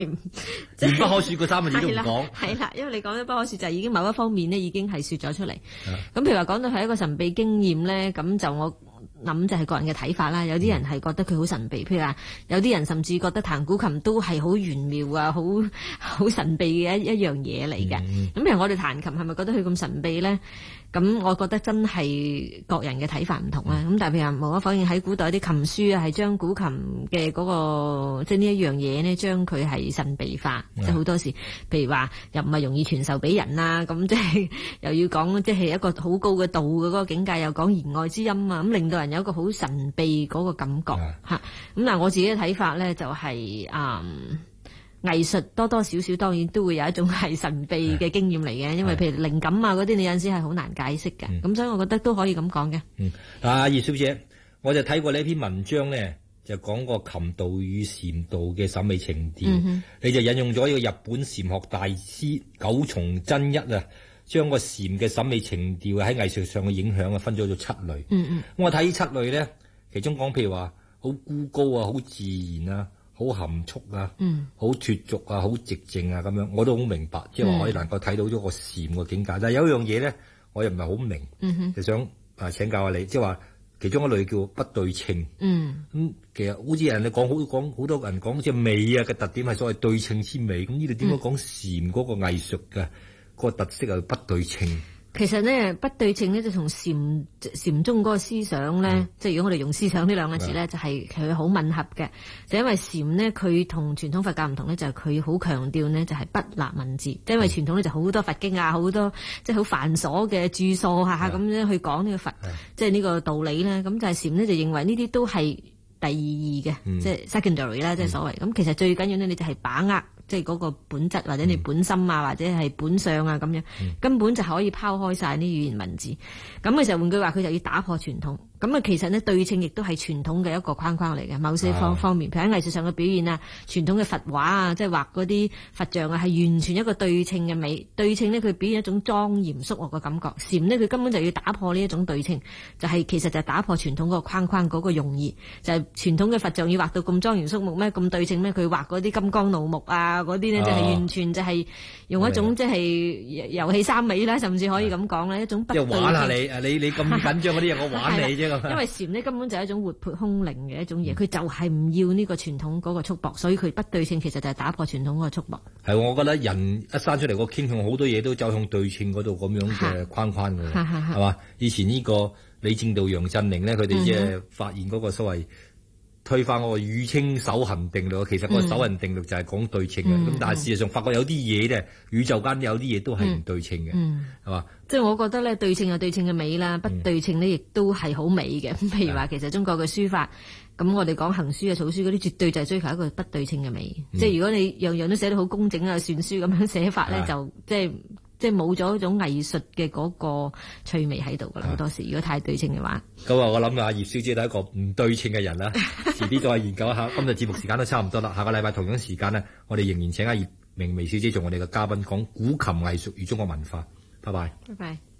言不可説嗰三個字都唔講。 係啦，因為你講咗不可説就係已經某一方面呢已經係説咗出嚟。咁譬如話講到係一個神秘經驗咧，咁就我諗就係個人嘅睇法啦。有啲人係覺得佢好神秘，譬如話有啲人甚至覺得彈古琴都係好玄妙啊，好神秘嘅一樣嘢嚟嘅。咁譬如我哋彈琴係咪覺得佢咁神秘咧？咁我覺得真係各人嘅睇法唔同啦。咁但係譬如話無可否認喺古代啲琴書啊，係將古琴嘅嗰個即係呢一樣嘢呢，將佢係神秘化。即係好多時，譬如話又唔係容易傳授俾人啦，咁即係又要講即係一個好高嘅道嘅嗰個境界，又講言外之音啊，咁令到人有一個好神秘嗰個感覺嚇。咁嗱，我自己嘅睇法咧就係藝術多多少少當然都會有一種係神秘嘅經驗嚟嘅，因為譬如靈感啊嗰啲，你有陣時係好難解釋嘅。咁所以我覺得都可以咁講嘅。 葉小姐，我就睇過呢篇文章咧，就講過琴道與禪道嘅審美情調。你就引用咗呢個日本禪學大師九重真一啊，將個禪嘅審美情調喺藝術上嘅影響啊，分咗做7類。我睇呢7類咧，其中講譬如話好孤高啊，好自然啊，好含蓄啊，好脫俗啊，好寂靜啊，咁樣我都好明白，即係話可以能夠睇到咗個禪嘅境界。但係有一樣嘢咧，我又唔係好明，就想請教下你，即係話其中一類叫不對稱。其實好似人哋講好多人講即係美啊嘅特點係所謂對稱之美。咁呢度點解講禪嗰個藝術嘅嗰個特色係不對稱？ 其實咧不對稱咧就同禪宗嗰個思想咧，即係如果我哋用思想呢兩個字咧，就係佢好吻合嘅。就因為禪咧佢同傳統佛教唔同咧，就係佢好強調呢，就係不立文字。即係因為傳統咧就好多佛經啊，好多即係好繁瑣嘅注疏啊咁樣去講呢個佛，即係呢個道理咧。咁就係禪咧就認為呢啲都係第二嘅，即係 secondary 啦，即係所謂。咁其實最緊要呢，你就係把握。即係嗰個本質或者你本心啊，或者係本相啊咁樣，根本就可以拋開晒啲語言文字。咁嘅時候換句話，佢就要打破傳統。咁啊，其實呢對稱亦都係傳統嘅一個框框嚟嘅。某些方面，譬如喺藝術上嘅表現啊，傳統嘅佛畫啊，即係畫嗰啲佛像啊，係完全一個對稱嘅美。對稱呢，佢表現一種莊嚴肅穆嘅感覺。禪呢，佢根本就要打破呢一種對稱，其實就係打破傳統嗰個框框嗰個用意。就係傳統嘅佛像要畫到咁莊嚴肅穆咩？咁對稱咩？佢畫嗰啲金剛怒目啊，嗰啲呢，就係完全就係用一種即係遊戲三味啦，甚至可以咁講啦，一種不對稱。即係玩下你咁緊張嗰啲嘢，我玩你啫。 因為禪呢根本就係一種活潑空靈嘅一種嘢，佢就係唔要呢個傳統嗰個束縛，所以佢不對稱其實就係打破傳統嗰個束縛。 係，我覺得人一生出嚟個傾向好多嘢都走向對稱嗰度咁樣嘅框框嘅，係嘛？以前呢個李政道、楊振寧呢，佢哋即係發現嗰個所謂推翻嗰個宇稱守恒定律，其實個守恒定律就係講對稱嘅。咁但係事實上發覺有啲嘢咧，宇宙間有啲嘢都係唔對稱嘅，係嘛？ 即係我覺得咧，對稱有對稱嘅美啦，不對稱呢亦都係好美嘅。譬如話，其實中國嘅書法，咁我哋講行書啊、草書嗰啲，絕對就係追求一個不對稱嘅美。即係如果你樣樣都寫得好工整啊、算書咁樣寫法咧，就即係冇咗一種藝術嘅嗰個趣味喺度噶啦。好多時如果太對稱嘅話， 咁我諗阿葉小姐係一個唔對稱嘅人啦。遲啲再研究一下。今日節目時間都差唔多啦，下個禮拜同樣時間呢，我哋仍然請阿葉明薇小姐做我哋嘅嘉賓，講古琴藝術與中國文化。拜拜。 拜拜。